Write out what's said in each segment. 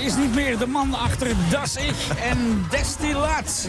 is niet meer de man achter Das Ich en Destillaat.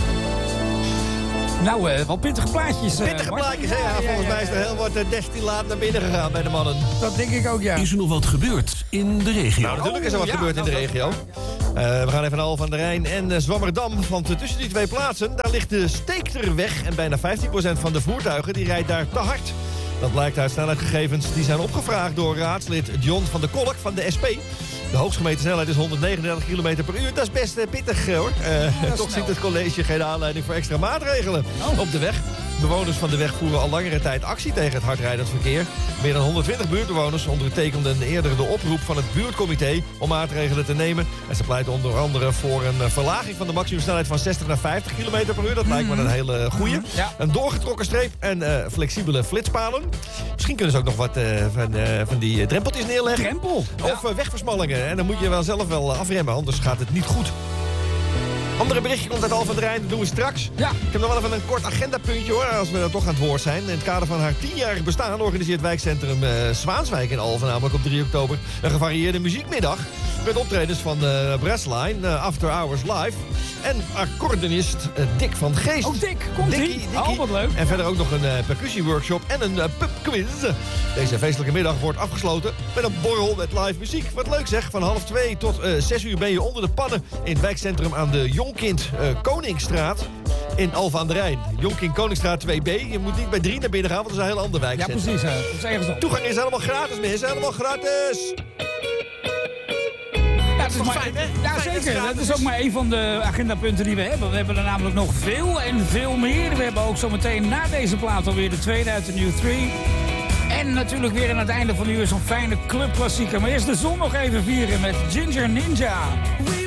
Nou, wel pittige plaatjes. Pittige plaatjes, hè? Ja, volgens mij is er heel wat destillaat naar binnen gegaan bij de mannen. Dat denk ik ook, ja. Is er nog wat gebeurd in de regio? Nou, natuurlijk is er wat gebeurd in de regio. We gaan even naar Alphen aan de Rijn en Zwammerdam. Want tussen die twee plaatsen, daar ligt de Steekterweg. En bijna 15% van de voertuigen die rijdt daar te hard. Dat blijkt uit snelheidsgegevens die zijn opgevraagd door raadslid John van der Kolk van de SP. De hoogst gemeten snelheid is 139 km per uur. Dat is best pittig, hoor. Toch ziet het college geen aanleiding voor extra maatregelen op de weg. Bewoners van de weg voeren al langere tijd actie tegen het hardrijdend verkeer. Meer dan 120 buurtbewoners ondertekenden eerder de oproep van het buurtcomité om maatregelen te nemen. En ze pleiten onder andere voor een verlaging van de maximumsnelheid van 60 naar 50 km per uur. Dat lijkt me een hele goeie. Ja. Een doorgetrokken streep en flexibele flitspalen. Misschien kunnen ze ook nog wat van die drempeltjes neerleggen. Drempel? Of wegversmallingen. En dan moet je wel zelf wel afremmen, anders gaat het niet goed. Andere berichtje komt uit Alphen aan de Rijn, dat doen we straks. Ja. Ik heb nog wel even een kort agendapuntje, hoor, als we dan toch aan het woord zijn. In het kader van haar 10-jarig bestaan organiseert wijkcentrum Zwaanswijk in Alphen, namelijk op 3 oktober... een gevarieerde muziekmiddag met optredens van Brassline, After Hours Live... en accordeonist Dick van Geest. Oh, Dick, komt-ie. Oh, wat leuk. En verder ook nog een percussieworkshop en een pubquiz. Deze feestelijke middag wordt afgesloten met een borrel met live muziek. Wat leuk zeg, van 1:30 tot 6:00 ben je onder de pannen in het wijkcentrum aan de Jonkind Koningsstraat in Alphen aan de Rijn. Jonkind Koningsstraat 2B. Je moet niet bij 3 naar binnen gaan, want dat is een heel ander Ja, wijkcentrum. precies. Dat is ergens op. Toegang is helemaal gratis, mensen. Helemaal gratis. Ja, dat is maar, fijn, hè? ja, Fijn, zeker. dat is Dat is ook maar een van de agendapunten die we hebben. We hebben er namelijk nog veel en veel meer. We hebben ook zometeen na deze plaat alweer de tweede uit de New 3. En natuurlijk weer aan het einde van de uur zo'n fijne clubklassieker. Maar eerst de zon nog even vieren met Ginger Ninja.